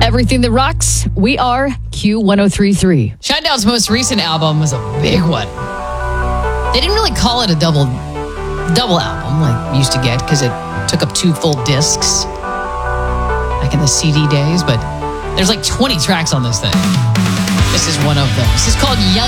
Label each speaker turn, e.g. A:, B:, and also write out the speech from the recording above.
A: Everything that rocks, we are Q1033.
B: Shinedown's most recent album was a big one. They didn't really call it a double album like we used to get because it took up 2 full discs back in the CD days, but there's like 20 tracks on this thing. This is one of them. This is called Young